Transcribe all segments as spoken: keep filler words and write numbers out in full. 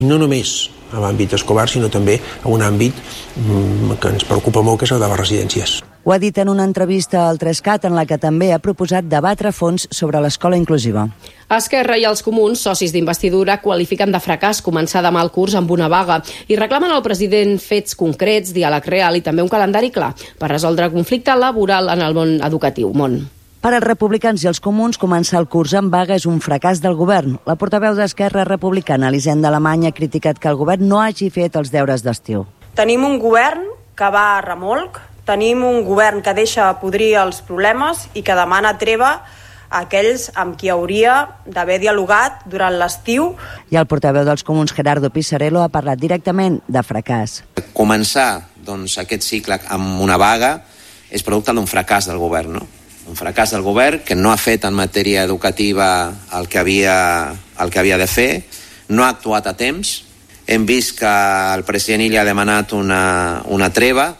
No només a l'àmbit escolar, sinó també a un àmbit que ens preocupa molt, que és el de les residències. Ho ha dit en una entrevista al tres cat, en la que també ha proposat debatre a fons sobre l'escola inclusiva. Esquerra i els comuns, socis d'investidura, qualifiquen de fracàs començar demà el curs amb una vaga i reclamen al president fets concrets, diàleg real i també un calendari clar per resoldre el conflicte laboral en el món educatiu. Món. Per als republicans i els comuns, començar el curs amb vaga és un fracàs del govern. La portaveu d'Esquerra Republicana, Elisenda Alemany, ha criticat que el govern no hagi fet els deures d'estiu. Tenim un govern que va a remolc, tenim un govern que deixa podrir els problemes i que demana treva a aquells amb qui hauria d'haver dialogat durant l'estiu. I el portaveu dels comuns, Gerardo Pisarello, ha parlat directament de fracàs. Començar doncs, aquest cicle amb una vaga és producte d'un fracàs del govern, no? Un fracàs del govern que no ha fet en matèria educativa el que havia, el que havia de fer, no ha actuat a temps. Hem vist que el president Illa ha demanat una, una treva,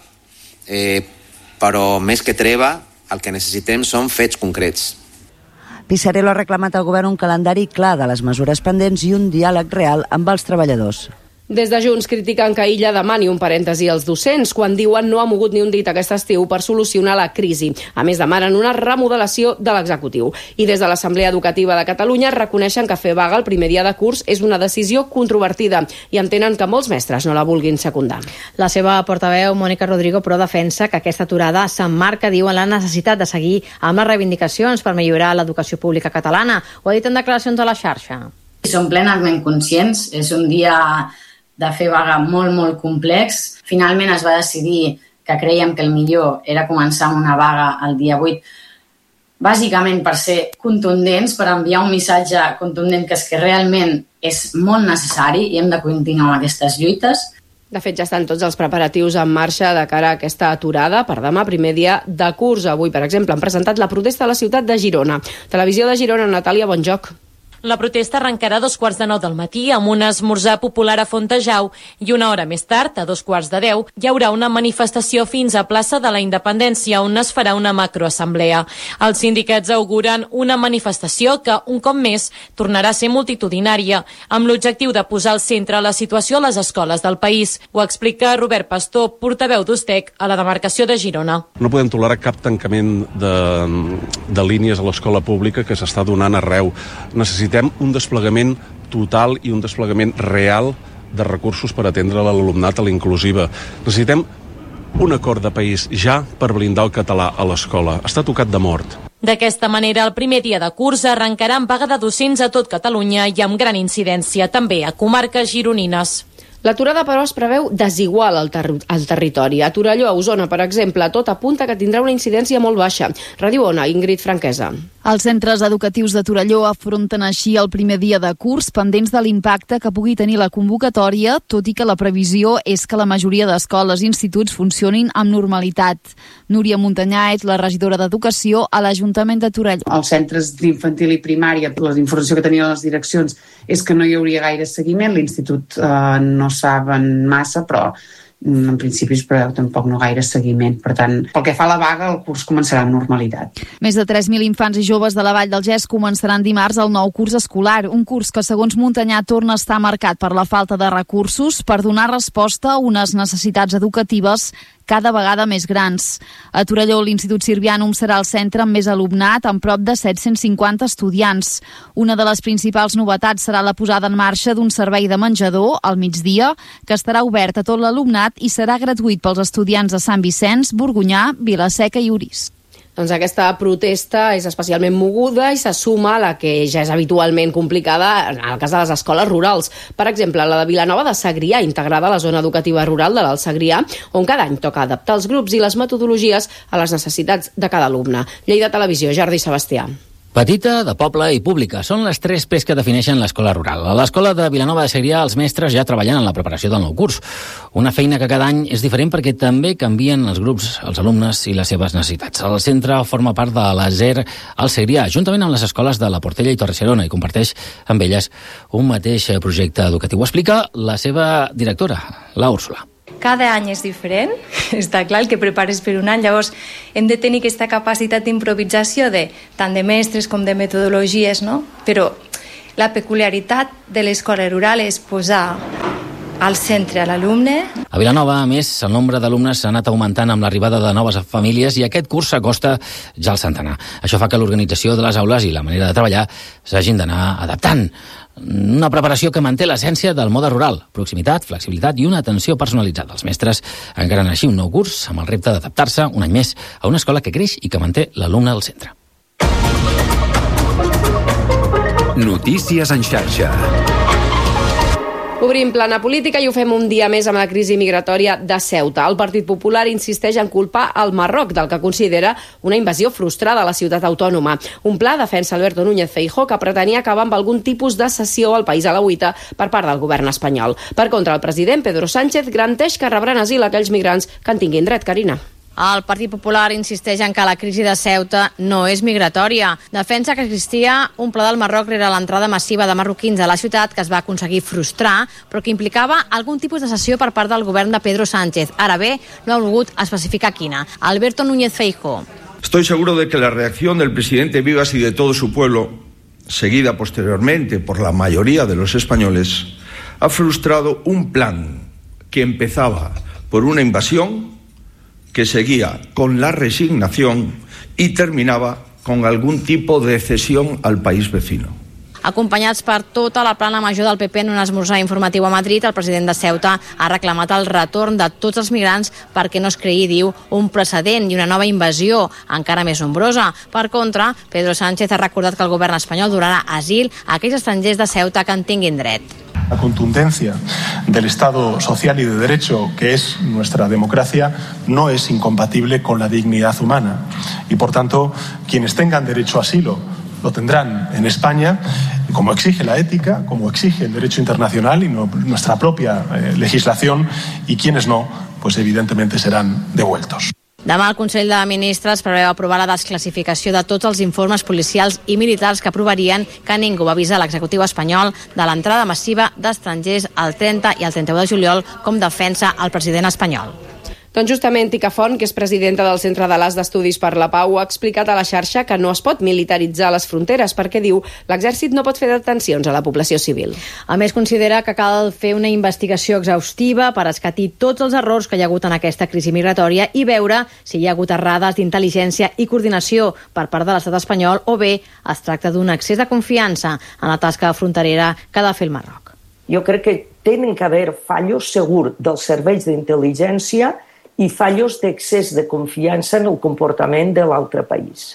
eh, però més que treva, el que necessitem són fets concrets. Pisarello ha reclamat al govern un calendari clar de les mesures pendents i un diàleg real amb els treballadors. Des de Junts critiquen que Illa demani un parèntesi als docents quan diuen no ha mogut ni un dit aquest estiu per solucionar la crisi. A més, demanen una remodelació de l'executiu. I des de l'Assemblea Educativa de Catalunya reconeixen que fer vaga el primer dia de curs és una decisió controvertida i entenen que molts mestres no la vulguin secundar. La seva portaveu, Mònica Rodrigo, però defensa que aquesta aturada s'emmarca, diu, en la necessitat de seguir amb les reivindicacions per millorar l'educació pública catalana. Ho ha dit en declaracions a la xarxa. Som plenament conscients, és un dia de fer vaga molt, molt complex. Finalment es va decidir que creiem que el millor era començar amb una vaga el dia vuit, bàsicament per ser contundents, per enviar un missatge contundent que és que realment és molt necessari i hem de continuar amb aquestes lluites. De fet, ja estan tots els preparatius en marxa de cara a aquesta aturada per demà, primer dia de curs. Avui, per exemple, han presentat la protesta a la ciutat de Girona. Televisió de Girona, Natàlia, bon joc. La protesta arrencarà a dos quarts de nou del matí amb un esmorzar popular a Fontejau i una hora més tard, a dos quarts de deu, hi haurà una manifestació fins a plaça de la Independència on es farà una macroassemblea. Els sindicats auguren una manifestació que, un cop més, tornarà a ser multitudinària, amb l'objectiu de posar al centre la situació a les escoles del país. Ho explica Robert Pastor, portaveu d'Ustec a la demarcació de Girona. No podem tolerar cap tancament de, de línies a l'escola pública que s'està donant arreu. Necessitem un desplegament total i un desplegament real de recursos per atendre l'alumnat a la inclusiva. Necessitem un acord de país ja per blindar el català a l'escola. Està tocat de mort. D'aquesta manera, el primer dia de curs arrencarà amb vaga de docents a tot Catalunya i amb gran incidència també a comarques gironines. L'aturada, però, es preveu desigual al, ter al territori. A Torelló, a Osona, per exemple, tot apunta que tindrà una incidència molt baixa. Ràdio Ona, Ingrid Franquesa. Els centres educatius de Torelló afronten així el primer dia de curs, pendents de l'impacte que pugui tenir la convocatòria, tot i que la previsió és que la majoria d'escoles i instituts funcionin amb normalitat. Núria Montanyà és la regidora d'Educació a l'Ajuntament de Torelló. Els centres d'infantil i primària, la informació que tenien les direccions és que no hi hauria gaire seguiment. L'institut eh, no saben massa, però en principi es preveu tampoc no gaire seguiment. Per tant, pel que fa a la vaga, el curs començarà amb normalitat. Més de tres mil infants i joves de la Vall del Gès començaran dimarts el nou curs escolar, un curs que, segons Montanyà, torna a estar marcat per la falta de recursos per donar resposta a unes necessitats educatives cada vegada més grans. A Torelló, l'Institut Sirvianum serà el centre amb més alumnat, amb prop de set-cents cinquanta estudiants. Una de les principals novetats serà la posada en marxa d'un servei de menjador al migdia, que estarà obert a tot l'alumnat i serà gratuït pels estudiants de Sant Vicenç, Borgonyà, Vila-seca i Orís. Doncs aquesta protesta és especialment moguda i se suma a la que ja és habitualment complicada en el cas de les escoles rurals. Per exemple, la de Vilanova de Segrià, integrada a la zona educativa rural de l'Alt Segrià, on cada any toca adaptar els grups i les metodologies a les necessitats de cada alumne. Lleida Televisió, Jordi Sebastià. Petita, de poble i pública. Són les tres P's que defineixen l'escola rural. A l'escola de Vilanova de Segrià, els mestres ja treballen en la preparació del nou curs. Una feina que cada any és diferent perquè també canvien els grups, els alumnes i les seves necessitats. El centre forma part de l'A S E R al Segrià, juntament amb les escoles de la Portella i Torre-serona, i comparteix amb elles un mateix projecte educatiu. Ho explica la seva directora, la Úrsula. Cada any és diferent, està clar, el que prepares per un any, llavors hem de tenir aquesta capacitat d'improvisació de tant de mestres com de metodologies, no? Però La peculiaritat de l'escola rural és posar al centre a l'alumne. A Vilanova, a més, el nombre d'alumnes s'ha anat augmentant amb l'arribada de noves famílies i aquest curs s'acosta ja al centenar. Això fa que l'organització de les aules i la manera de treballar s'hagin d'anar adaptant. Una preparació que manté l'essència del mode rural, proximitat, flexibilitat i una atenció personalitzada. Els mestres encaren així un nou curs amb el repte d'adaptar-se un any més a una escola que creix i que manté l'alumne al centre. Notícies en xarxa. Obrim plana política i ho fem un dia més amb la crisi migratòria de Ceuta. El Partit Popular insisteix en culpar el Marroc del que considera una invasió frustrada a la ciutat autònoma. Un pla defensa Alberto Núñez Feijóo que pretenia acabar amb algun tipus de cessió al país alauita per part del govern espanyol. Per contra, el president Pedro Sánchez garanteix que rebran asil aquells migrants que en tinguin dret. Carina. El Partit Popular insisteix en que la crisi de Ceuta no és migratòria. Defensa que existia un pla del Marroc rere l'entrada massiva de marroquins a la ciutat que es va aconseguir frustrar, però que implicava algun tipus de cessió per part del govern de Pedro Sánchez. Ara bé, no ha volgut especificar quina. Alberto Núñez Feijóo. Estoy seguro de que la reacción del presidente Vivas y de todo su pueblo, seguida posteriormente por la mayoría de los españoles, ha frustrado un plan que empezaba por una invasión, que seguía con la resignación y terminaba con algún tipo de cesión al país vecino. Acompanyats per tota la plana major del P P en un esmorzar informatiu a Madrid, el president de Ceuta ha reclamat el retorn de tots els migrants perquè no es creï, diu, un precedent i una nova invasió encara més nombrosa. Per contra, Pedro Sánchez ha recordat que el govern espanyol donarà asil a aquells estrangers de Ceuta que en tinguin dret. La contundencia del Estado social y de derecho que es nuestra democracia no es incompatible con la dignidad humana y por tanto quienes tengan derecho a asilo lo tendrán en España, como exige la ética, como exige el derecho internacional y no, nuestra propia eh, legislación, y quienes no, pues evidentemente serán devueltos. Demà el Consell de Ministres preveu aprovar la desclassificació de tots els informes policials i militars que provarien que ningú va avisar l'executiu espanyol de l'entrada massiva d'estrangers el trenta i el trenta-u de juliol, com defensa el president espanyol. Doncs justament Tica Font, que és presidenta del Centre de l'As d'Estudis per la Pau, ha explicat a la xarxa que no es pot militaritzar les fronteres perquè, diu, l'exèrcit no pot fer detencions a la població civil. A més, considera que cal fer una investigació exhaustiva per escatir tots els errors que hi ha hagut en aquesta crisi migratòria i veure si hi ha hagut errades d'intel·ligència i coordinació per part de l'estat espanyol o bé es tracta d'un excés de confiança en la tasca fronterera que ha de fer el Marroc. Jo crec que tenen que haver fallos segur dels serveis d'intel·ligència i fallos d'excés de confiança en el comportament de l'altre país.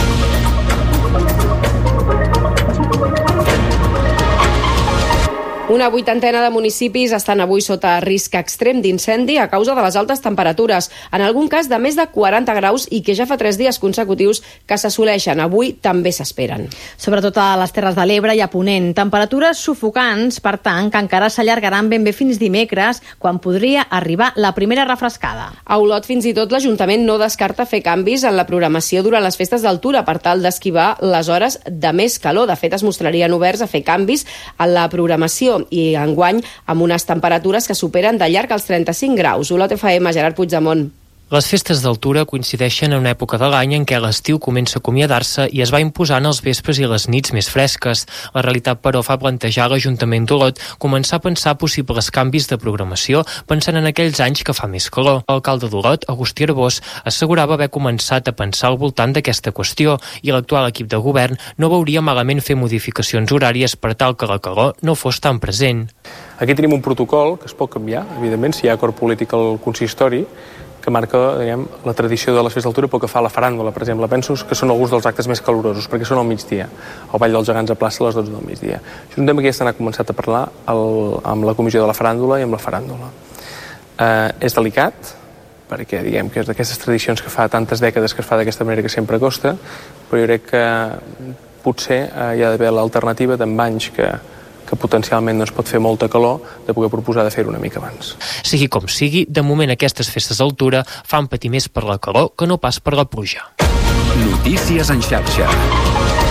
Una vuitantena de municipis estan avui sota risc extrem d'incendi a causa de les altes temperatures, en algun cas de més de quaranta graus i que ja fa tres dies consecutius que s'assoleixen. Avui també s'esperen. Sobretot a les Terres de l'Ebre i a Ponent. Temperatures sufocants, per tant, que encara s'allargaran ben bé fins dimecres, quan podria arribar la primera refrescada. A Olot, fins i tot, l'Ajuntament no descarta fer canvis en la programació durant les festes d'altura per tal d'esquivar les hores de més calor. De fet, es mostrarien oberts a fer canvis en la programació i enguany amb unes temperatures que superen de llarg els trenta-cinc graus. Olot F M, Gerard Puigdemont. Les festes d'altura coincideixen en una època de l'any en què l'estiu comença a acomiadar-se i es va imposant els vespres i les nits més fresques. La realitat, però, fa plantejar a l'Ajuntament d'Olot començar a pensar possibles canvis de programació pensant en aquells anys que fa més calor. L'alcalde d'Olot, Agustí Arbós, assegurava haver començat a pensar al voltant d'aquesta qüestió i l'actual equip de govern no veuria malament fer modificacions horàries per tal que la calor no fos tan present. Aquí tenim un protocol que es pot canviar, evidentment, si hi ha acord polític al consistori, que marca, diguem, la tradició de les festes d'altura pel que fa a la faràndula, per exemple. Penso que són alguns dels actes més calorosos, perquè són al migdia. El Ball dels Gegants a plaça a les dotze del migdia. És un tema que ja s'ha començat a parlar el, amb la comissió de la faràndula i amb la faràndula. Eh, és delicat, perquè diguem que és d'aquestes tradicions que fa tantes dècades que es fa d'aquesta manera que sempre costa, però jo crec que potser eh, hi ha d'haver l'alternativa d'en banys que que potencialment no es pot fer molta calor, de poder proposar de fer-ho una mica abans. Sigui com sigui, de moment aquestes festes d'altura fan patir més per la calor que no pas per la pluja. Notícies en xarxa.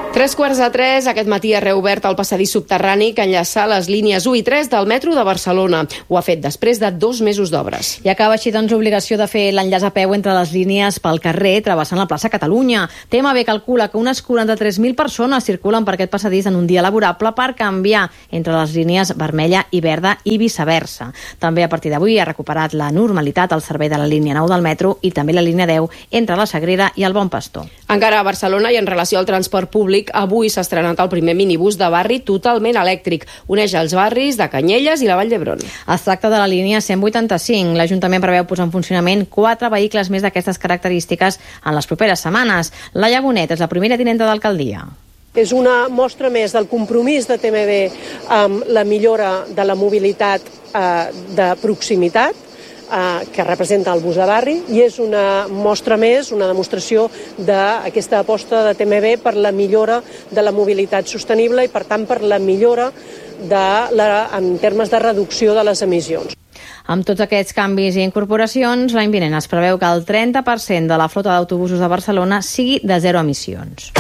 Tres quarts de tres, aquest matí ha reobert el passadís subterrani que enllaça les línies u i tres del metro de Barcelona. Ho ha fet després de dos mesos d'obres. I acaba així doncs l'obligació de fer l'enllaç a peu entre les línies pel carrer travessant la plaça Catalunya. T M B calcula que unes quaranta-tres mil persones circulen per aquest passadís en un dia laborable per canviar entre les línies vermella i verda i viceversa. També a partir d'avui ha recuperat la normalitat al servei de la línia nou del metro i també la línia deu entre la Sagrera i el Bon Pastor. Encara a Barcelona i en relació al transport públic, avui s'ha estrenat el primer minibús de barri totalment elèctric. Uneix els barris de Canyelles i la Vall d'Hebron. Es tracta de la línia cent vuitanta-cinc. L'Ajuntament preveu posar en funcionament quatre vehicles més d'aquestes característiques en les properes setmanes. Laia Bonet és la primera tinenta d'alcaldia. És una mostra més del compromís de T M B amb la millora de la mobilitat eh, de proximitat, que representa el bus de barri, i és una mostra més, una demostració d'aquesta aposta de T M B per la millora de la mobilitat sostenible i, per tant, per la millora de la, en termes de reducció de les emissions. Amb tots aquests canvis i incorporacions, l'any vinent es preveu que el trenta per cent de la flota d'autobusos de Barcelona sigui de zero emissions.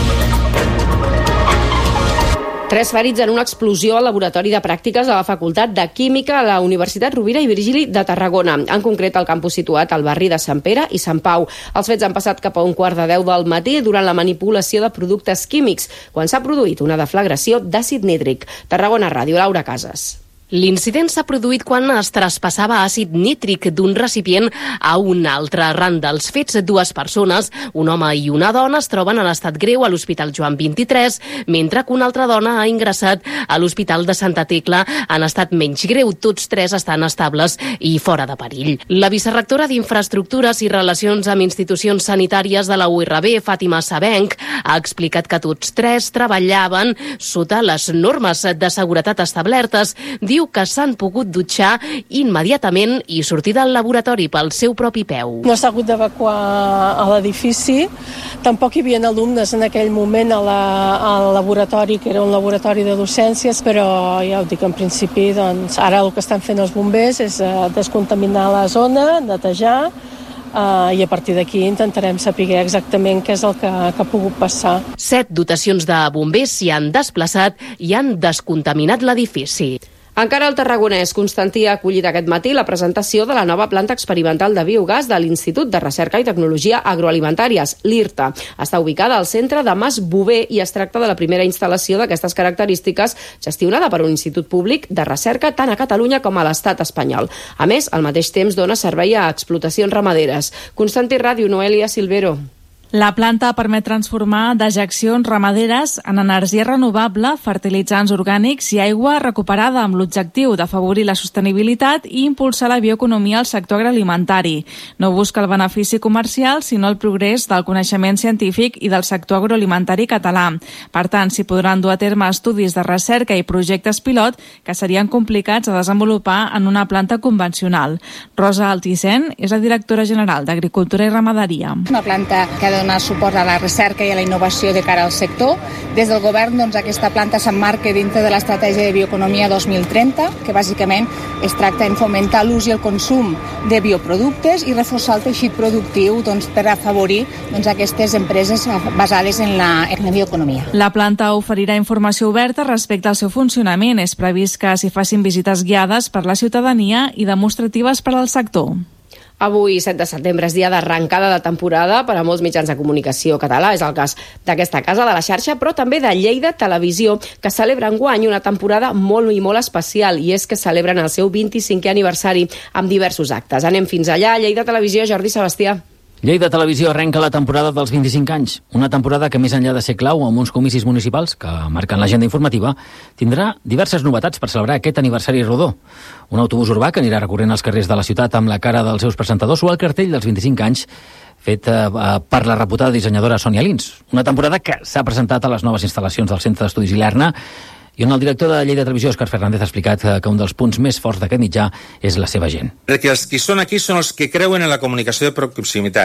Tres ferits en una explosió al laboratori de pràctiques de la Facultat de Química a la Universitat Rovira i Virgili de Tarragona, en concret al campus situat al barri de Sant Pere i Sant Pau. Els fets han passat cap a un quart de deu del matí durant la manipulació de productes químics, quan s'ha produït una deflagració d'àcid nítric. Tarragona Ràdio, Laura Casas. L'incident s'ha produït quan es traspassava àcid nítric d'un recipient a un altre. Arran dels fets, dues persones, un home i una dona, es troben en estat greu a l'Hospital Joan vint-i-tres, mentre que una altra dona ha ingressat a l'Hospital de Santa Tecla en estat menys greu. Tots tres estan estables i fora de perill. La vicerectora d'Infraestructures i Relacions amb Institucions Sanitàries de la U R B, Fàtima Sabenc, ha explicat que tots tres treballaven sota les normes de seguretat establertes. Diu que s'han pogut dutxar immediatament i sortir del laboratori pel seu propi peu. No s'ha hagut d'evacuar a l'edifici, tampoc hi havia alumnes en aquell moment a la, al laboratori, que era un laboratori de docències, però ja ho dic, en principi, doncs, ara el que estan fent els bombers és uh, descontaminar la zona, netejar, Uh, i a partir d'aquí intentarem saber exactament què és el que, que ha pogut passar. Set dotacions de bombers s'hi han desplaçat i han descontaminat l'edifici. Encara el tarragonès, Constantí ha acollit aquest matí la presentació de la nova planta experimental de biogàs de l'Institut de Recerca i Tecnologia Agroalimentàries, l'IRTA. Està ubicada al centre de Mas Bover i es tracta de la primera instal·lació d'aquestes característiques gestionada per un institut públic de recerca tant a Catalunya com a l'estat espanyol. A més, al mateix temps dona servei a explotacions ramaderes. Constantí Ràdio, Noelia Silvero. La planta permet transformar dejeccions ramaderes en energia renovable, fertilitzants orgànics i aigua recuperada amb l'objectiu d'afavorir la sostenibilitat i impulsar la bioeconomia al sector agroalimentari. No busca el benefici comercial, sinó el progrés del coneixement científic i del sector agroalimentari català. Per tant, s'hi podran dur a terme estudis de recerca i projectes pilot que serien complicats de desenvolupar en una planta convencional. Rosa Altisent és la directora general d'Agricultura i Ramaderia. Una planta que ha donar suport a la recerca i a la innovació de cara al sector. Des del govern, doncs, aquesta planta s'emmarca dintre de l'estratègia de bioeconomia dos mil trenta, que bàsicament es tracta en fomentar l'ús i el consum de bioproductes i reforçar el teixit productiu, doncs, per afavorir, doncs, aquestes empreses basades en la, en la bioeconomia. La planta oferirà informació oberta respecte al seu funcionament. És previst que s'hi facin visites guiades per la ciutadania i demostratives per al sector. Avui, set de setembre, és dia d'arrencada de temporada per a molts mitjans de comunicació català. És el cas d'aquesta casa de la xarxa, però també de Lleida Televisió, que celebra enguany una temporada molt i molt especial, i és que celebren el seu vint-i-cinquè aniversari amb diversos actes. Anem fins allà. Lleida Televisió, Jordi Sebastià. Lleida Televisió arrenca la temporada dels vint-i-cinc anys, una temporada que, més enllà de ser clau amb uns comicis municipals que marquen l'agenda informativa, tindrà diverses novetats per celebrar aquest aniversari rodó. Un autobús urbà que anirà recorrent els carrers de la ciutat amb la cara dels seus presentadors o el cartell dels vint-i-cinc anys fet eh, per la reputada dissenyadora Sònia Lins. Una temporada que s'ha presentat a les noves instal·lacions del Centre d'Estudis Ilerna i on el director de Lleida Televisió, Òscar Fernández, ha explicat que un dels punts més forts d'aquest mitjà és la seva gent. Perquè els que són aquí són els que creuen en la comunicació de proximitat.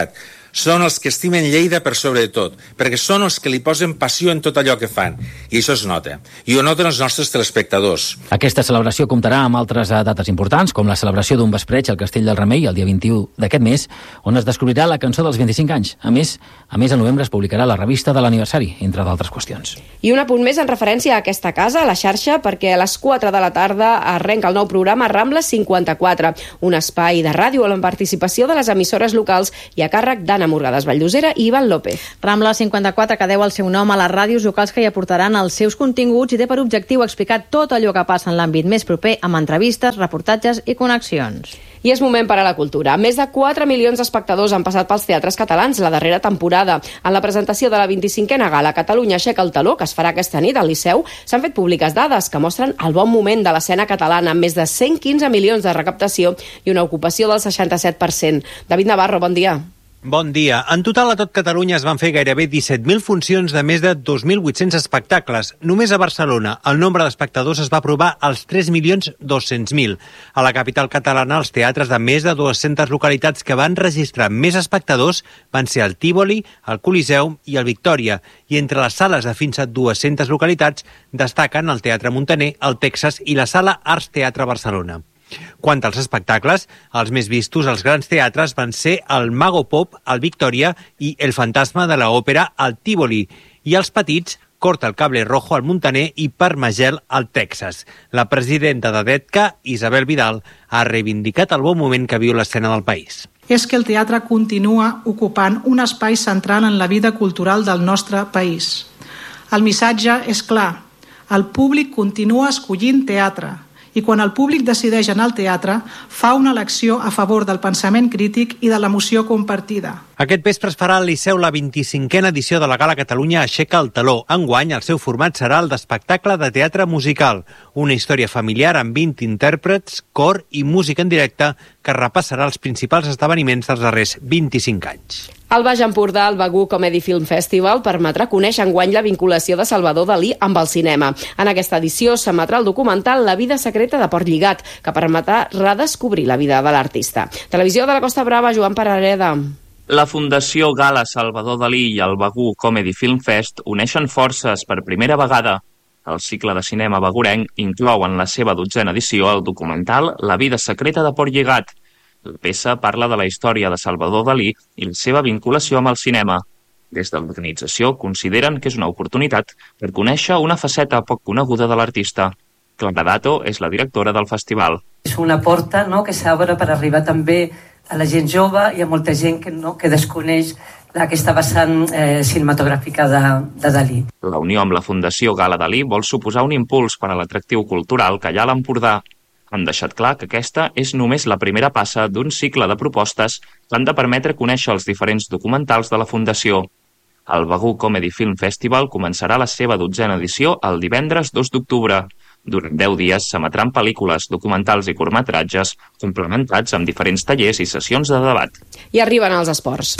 són els que estimen Lleida per sobre de tot, perquè són els que li posen passió en tot allò que fan, i això es nota. I ho noten els nostres telespectadors. Aquesta celebració comptarà amb altres dates importants, com la celebració d'un vespreig al Castell del Remei el dia vint-i-u d'aquest mes, on es descobrirà la cançó dels vint-i-cinc anys. A més, a més, al novembre es publicarà la revista de l'aniversari, entre d'altres qüestions. I un apunt més en referència a aquesta casa, a la xarxa, perquè a les quatre de la tarda arrenca el nou programa Rambla cinquanta-quatre, un espai de ràdio amb participació de les emissores locals i a càrrec d'Anna Morgades Valldosera i Ivan López. Rambla cinquanta-quatre, que deu el seu nom a les ràdios locals que hi aportaran els seus continguts i té per objectiu explicar tot allò que passa en l'àmbit més proper amb entrevistes, reportatges i connexions. I és moment per a la cultura. Més de quatre milions d'espectadors han passat pels teatres catalans la darrera temporada. En la presentació de la vint-i-cinquena gala Catalunya aixeca el taló, que es farà aquesta nit al Liceu, s'han fet públiques dades que mostren el bon moment de l'escena catalana, amb més de cent quinze milions de recaptació i una ocupació del seixanta-set per cent. David Navarro, bon dia. Bon dia. En total, a tot Catalunya es van fer gairebé disset mil funcions de més de dos mil vuit-cents espectacles. Només a Barcelona el nombre d'espectadors es va aprovar als tres milions dos-cents mil. A la capital catalana, els teatres de més de dues-centes localitats que van registrar més espectadors van ser el Tívoli, el Coliseum i el Victòria. I entre les sales de fins a dues-centes localitats destaquen el Teatre Muntaner, el Texas i la Sala Arts Teatre Barcelona. Quant als espectacles, els més vistos als grans teatres van ser el Mago Pop, al Victòria, i El Fantasma de l'Òpera, al Tívoli. I els petits, Corta el Cable Rojo, al Muntaner, i Parmagel, al Texas. La presidenta de D E T C A, Isabel Vidal, ha reivindicat el bon moment que viu l'escena del país. És que el teatre continua ocupant un espai central en la vida cultural del nostre país. El missatge és clar. El públic continua escollint teatre. I quan el públic decideix anar al teatre, fa una elecció a favor del pensament crític i de l'emoció compartida. Aquest vespre es farà al Liceu la vint-i-cinquena edició de la Gala Catalunya aixeca el taló. Enguany, el seu format serà el d'espectacle de teatre musical, una història familiar amb vint intèrprets, cor i música en directe que repassarà els principals esdeveniments dels darrers vint-i-cinc anys. Al Baix Empordà, el Begur Comedy Film Festival permetrà conèixer enguany la vinculació de Salvador Dalí amb el cinema. En aquesta edició s'emetrà el documental La vida secreta de Portlligat, que permetrà redescobrir la vida de l'artista. Televisió de la Costa Brava, Joan Parareda. La Fundació Gala Salvador Dalí i el Begur Comedy Film Fest uneixen forces per primera vegada. El cicle de cinema begurenc inclou en la seva dotzena edició el documental La vida secreta de Portlligat. La peça parla de la història de Salvador Dalí i la seva vinculació amb el cinema. Des de l'organització consideren que és una oportunitat per conèixer una faceta poc coneguda de l'artista. Clara Dato és la directora del festival. És una porta, no?, que s'obre per arribar també a la gent jove i a molta gent que, no, que desconeix aquesta vessant eh, cinematogràfica de, de Dalí. La unió amb la Fundació Gala Dalí vol suposar un impuls per a l'atractiu cultural que hi ha a l'Empordà. Han deixat clar que aquesta és només la primera passa d'un cicle de propostes que han de permetre conèixer els diferents documentals de la Fundació. El Begur Comedy Film Festival començarà la seva dotzena edició el divendres dos d'octubre. Durant deu dies s'emetran pel·lícules, documentals i curtmetratges complementats amb diferents tallers i sessions de debat. I arriben els esports.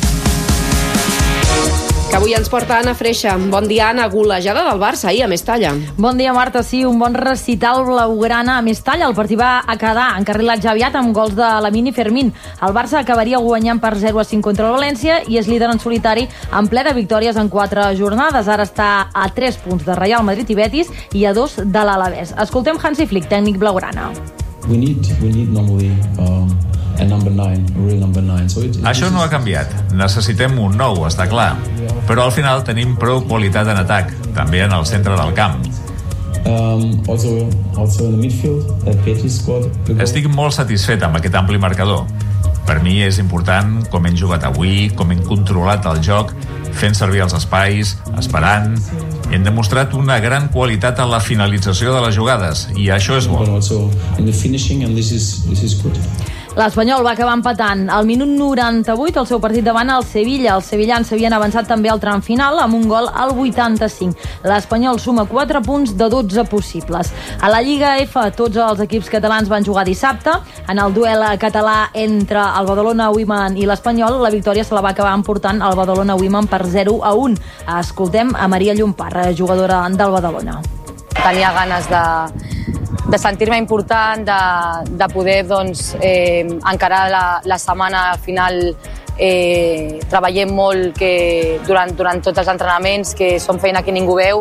Que avui ens porta Anna Freixa. Bon dia, Anna. Golejada del Barça ahir a Mestalla. Bon dia, Marta. Sí, un bon recital blaugrana a Mestalla. El partit va a quedar encarrilat ja aviat amb gols de Lamine i Fermín. El Barça acabaria guanyant per zero a cinc contra el València i és líder en solitari en ple de victòries en quatre jornades. Ara està a tres punts de Real Madrid i Betis i a dos de l'Alavés. Escoltem Hansi Flick, tècnic blaugrana. We need, we need normally, um... Number nine, real number nine. So it, it Això no ha canviat. Necessitem un nou, està clar. Però al final tenim prou qualitat en atac, també en el centre del camp. Um, also, also in the midfield, that Petri scored the goal. Estic molt satisfet amb aquest ampli marcador. Per mi és important com hem jugat avui, com hem controlat el joc, fent servir els espais, esperant. Hem demostrat una gran qualitat en la finalització de les jugades, i això és bo. Also in the finishing, and this is, this is good. L'Espanyol va acabar empatant al minut noranta-vuit el seu partit davant el Sevilla. Els sevillans s'havien avançat també al tram final amb un gol al vuitanta-cinc. L'Espanyol suma quatre punts de dotze possibles. A la Lliga F, tots els equips catalans van jugar dissabte. En el duel català entre el Badalona Women i l'Espanyol, la victòria se la va acabar emportant el Badalona Women per zero a un. Escoltem a Maria Llompar, jugadora del Badalona. Tenia ganes de de sentir-me important, de, de poder doncs, eh, encarar la, la setmana final eh, treballem molt que durant, durant tots els entrenaments, que són feina que ningú veu.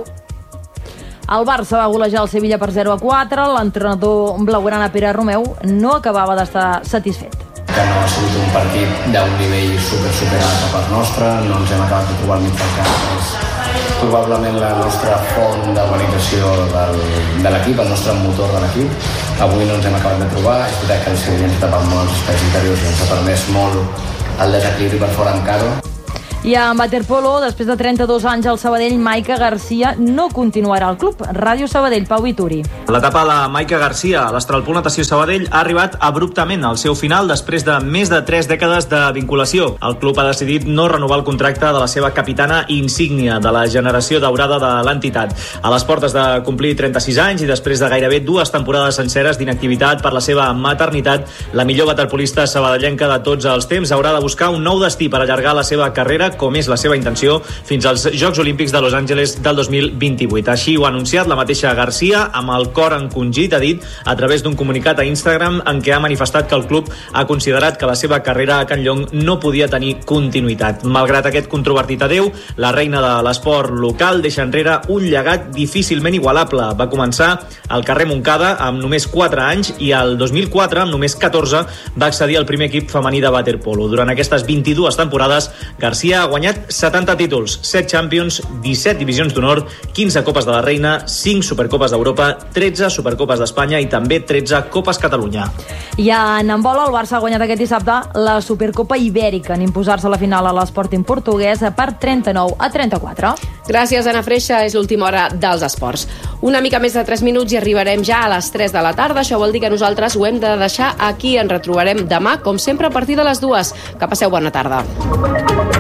El Barça va golejar el Sevilla per zero a quatre. L'entrenador blaugrana Pere Romeu no acabava d'estar satisfet. Que no ha sigut un partit d'un nivell super, super alt per part nostra, no ens hem acabat de trobar al mig del camp. És probablement la nostra font d'organització del, de l'equip, el nostre motor de l'equip. Avui no ens hem acabat de trobar, és veritat que el Sevilla ens ha tapat molt els espais interiors i ens ha permès molt el desequilibri per fora encara. I en waterpolo, després de trenta-dos anys al Sabadell, Maica Garcia no continuarà al club. Ràdio Sabadell, Pau Vituri. L'etapa de Maica Garcia a l'Astralpool Natació Sabadell ha arribat abruptament al seu final després de més de tres dècades de vinculació. El club ha decidit no renovar el contracte de la seva capitana insígnia de la generació daurada de l'entitat. A les portes de complir trenta-sis anys i després de gairebé dues temporades senceres d'inactivitat per la seva maternitat, la millor waterpolista sabadellenca de tots els temps haurà de buscar un nou destí per allargar la seva carrera, com és la seva intenció, fins als Jocs Olímpics de Los Angeles del dos mil vint-i-vuit. Així ho ha anunciat la mateixa Garcia, amb el cor encongit, ha dit, a través d'un comunicat a Instagram en què ha manifestat que el club ha considerat que la seva carrera a Can Llong no podia tenir continuïtat. Malgrat aquest controvertit adeu, la reina de l'esport local deixa enrere un llegat difícilment igualable. Va començar al carrer Montcada amb només quatre anys i el dos mil quatre, amb només catorze, va accedir al primer equip femení de waterpolo. Durant aquestes vint-i-dues temporades, Garcia ha guanyat setanta títols, set Champions, disset divisions d'honor, quinze Copes de la Reina, cinc Supercopes d'Europa, tretze Supercopes d'Espanya i també tretze Copes Catalunya. I en handbol, el Barça ha guanyat aquest dissabte la Supercopa Ibèrica en imposar-se a la final a l'Sporting portuguès per trenta-nou a trenta-quatre. Gràcies, Anna Freixa. És l'última hora dels esports. Una mica més de tres minuts i arribarem ja a les tres de la tarda. Això vol dir que nosaltres ho hem de deixar aquí. Ens retrobarem demà, com sempre, a partir de les dues. Que passeu bona tarda.